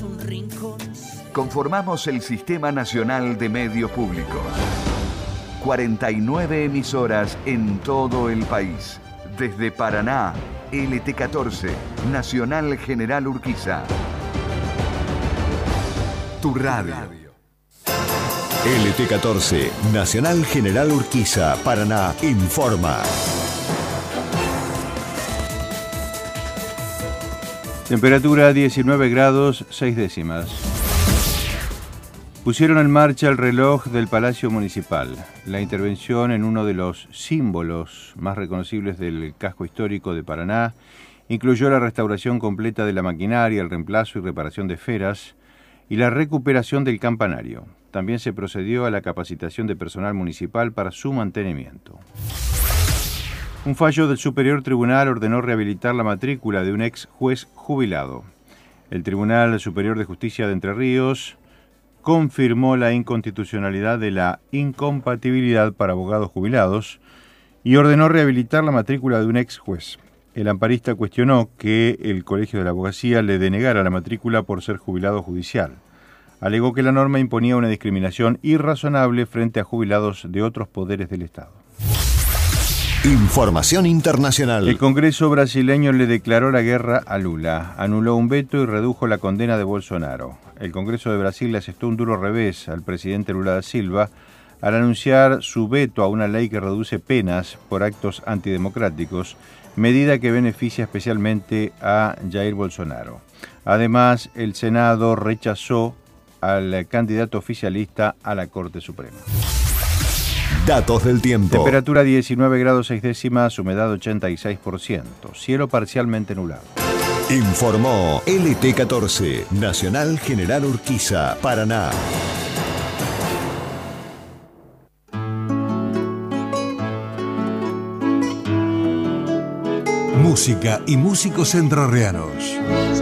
un rincón. Conformamos el Sistema Nacional de Medios Públicos. 49 emisoras en todo el país. Desde Paraná, LT14, Nacional General Urquiza. Tu radio. LT14, Nacional General Urquiza, Paraná, informa. Temperatura 19 grados 6 décimas. Pusieron en marcha el reloj del Palacio Municipal. La intervención en uno de los símbolos más reconocibles del casco histórico de Paraná incluyó la restauración completa de la maquinaria, el reemplazo y reparación de esferas y la recuperación del campanario. También se procedió a la capacitación de personal municipal para su mantenimiento. Un fallo del Superior Tribunal ordenó rehabilitar la matrícula de un ex juez jubilado. El Tribunal Superior de Justicia de Entre Ríos confirmó la inconstitucionalidad de la incompatibilidad para abogados jubilados y ordenó rehabilitar la matrícula de un ex juez. El amparista cuestionó que el Colegio de la Abogacía le denegara la matrícula por ser jubilado judicial. Alegó que la norma imponía una discriminación irrazonable frente a jubilados de otros poderes del Estado. Información internacional. El Congreso brasileño le declaró la guerra a Lula, anuló un veto y redujo la condena de Bolsonaro. El Congreso de Brasil le asestó un duro revés al presidente Lula da Silva al anunciar su veto a una ley que reduce penas por actos antidemocráticos, medida que beneficia especialmente a Jair Bolsonaro. Además, el Senado rechazó al candidato oficialista a la Corte Suprema. Datos del tiempo. Temperatura 19 grados 6 décimas, humedad 86%, cielo parcialmente nublado. Informó LT14, Nacional General Urquiza, Paraná. Música y músicos entrerrianos.